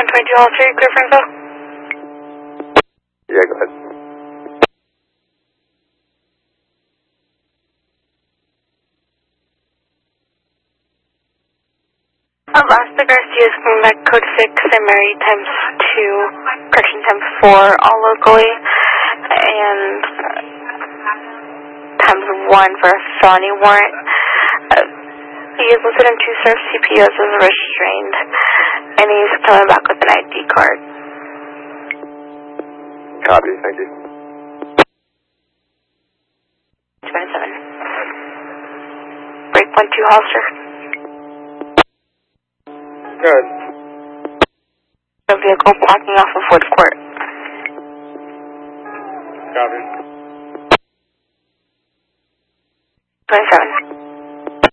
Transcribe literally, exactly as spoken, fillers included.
twenty-two Hollister, clear for info? Yeah, go ahead. Alaska Garcia is coming back code six, Saint Mary times two, correction times four, all locally, and times one for a felony warrant. Uh, he is listed in two served C P Os as restrained, and he's coming back with an I D card. Copy, thank you. twenty-seven. Break one two Hollister. Good. The vehicle blocking off of Woods Court. Copy. twenty-seven.